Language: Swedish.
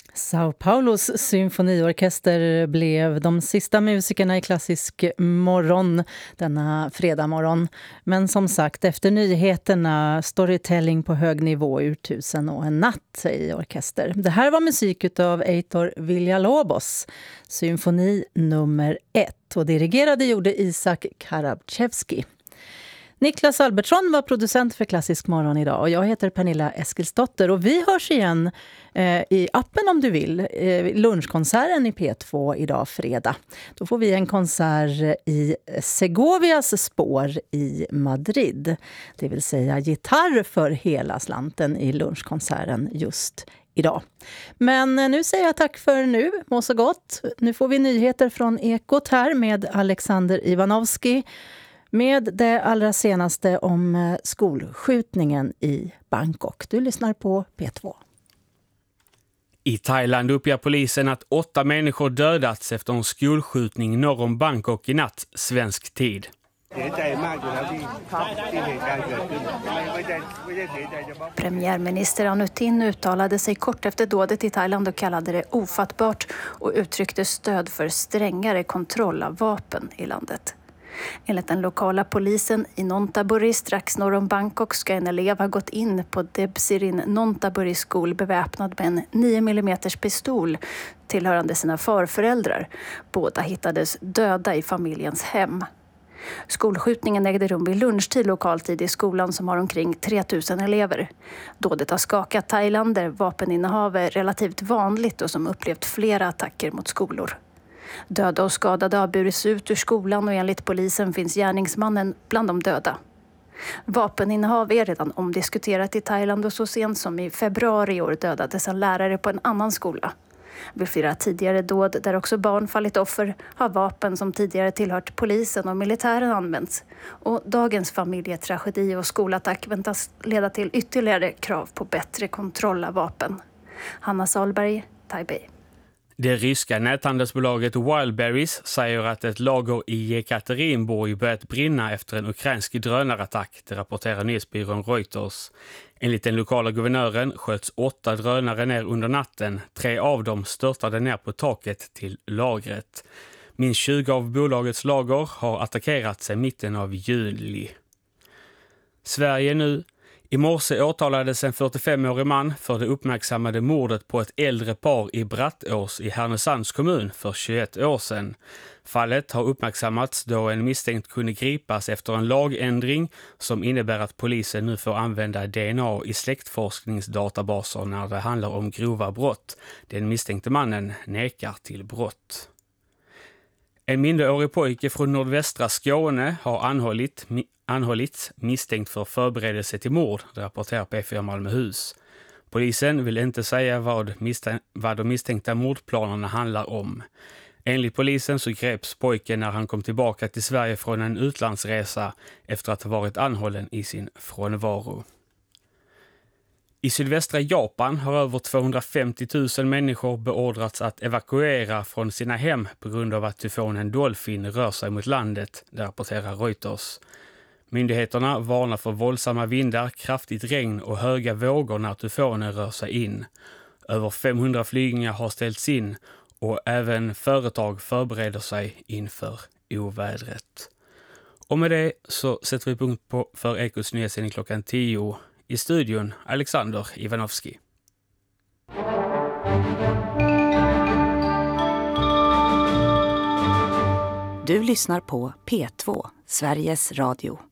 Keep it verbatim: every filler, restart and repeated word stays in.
Sao Paulos symfoniorkester blev de sista musikerna i klassisk morgon denna fredag morgon. Men som sagt, efter nyheterna, storytelling på hög nivå ur Tusen och en natt i orkester. Det här var musik av Heitor Villa-Lobos, symfoni nummer ett. Och dirigerade gjorde Isak Karabchevski. Niklas Albertsson var producent för Klassisk morgon idag och jag heter Pernilla Eskilsdotter och vi hörs igen eh, i appen om du vill. Eh, lunchkonserten i P två idag fredag. Då får vi en konsert i Segovias spår i Madrid. Det vill säga gitarr för hela slanten i lunchkonserten just idag. Men nu säger jag tack för nu. Må så gott. Nu får vi nyheter från Ekot här med Alexander Ivanovski. Med det allra senaste om skolskjutningen i Bangkok. Du lyssnar på P två. I Thailand uppger polisen att åtta människor dödats efter en skolskjutning norr om Bangkok i natt, svensk tid. Premiärminister Anutin uttalade sig kort efter dådet i Thailand och kallade det ofattbart och uttryckte stöd för strängare kontroll av vapen i landet. Enligt den lokala polisen i Nonthaburi strax norr om Bangkok ska en elev ha gått in på Debsirin Nonthaburi skol beväpnad med en nio millimeter pistol tillhörande sina farföräldrar. Båda hittades döda i familjens hem. Skolskjutningen ägde rum vid lunchtid lokaltid i skolan som har omkring tre tusen elever. Dådet har skakat Thailand där vapeninnehav är relativt vanligt och som upplevt flera attacker mot skolor. Döda och skadade har burits ut ur skolan och enligt polisen finns gärningsmannen bland de döda. Vapeninnehav är redan omdiskuterat i Thailand och så sent som i februari i år dödades en lärare på en annan skola. Vid flera tidigare dåd där också barn fallit offer har vapen som tidigare tillhört polisen och militären använts. Och dagens familjetragedi och skolattack väntas leda till ytterligare krav på bättre kontroll av vapen. Hanna Salberg, Taipei. Det ryska näthandelsbolaget Wildberries säger att ett lager i Jekaterinburg börjat brinna efter en ukrainsk drönarattack, det rapporterar nyhetsbyrån Reuters. Enligt den lokala guvernören sköts åtta drönare ner under natten. Tre av dem störtade ner på taket till lagret. Minst tjugo av bolagets lager har attackerats sedan mitten av juli. Sverige nu. I morse åtalades en fyrtiofemårig man för det uppmärksammade mordet på ett äldre par i Brattås i Härnösands kommun för tjugoett år sedan. Fallet har uppmärksammats då en misstänkt kunde gripas efter en lagändring som innebär att polisen nu får använda D N A i släktforskningsdatabaser när det handlar om grova brott. Den misstänkte mannen nekar till brott. En minderårig pojke från nordvästra Skåne har anhållit, anhållits misstänkt för förberedelse till mord, det rapporterar P fyra Malmöhus. Polisen vill inte säga vad, misstänk- vad de misstänkta mordplanerna handlar om. Enligt polisen så greps pojken när han kom tillbaka till Sverige från en utlandsresa efter att ha varit anhållen i sin frånvaro. I sydvästra Japan har över tvåhundrafemtio tusen människor beordrats att evakuera från sina hem på grund av att tyfonen Dolphin rör sig mot landet, det rapporterar Reuters. Myndigheterna varnar för våldsamma vindar, kraftigt regn och höga vågor när tyfonen rör sig in. Över femhundra flygningar har ställts in och även företag förbereder sig inför ovädret. Och med det så sätter vi punkt på för Ekots nyhetssändning klockan tio. I studion Alexander Ivanovski. Du lyssnar på P två, Sveriges Radio.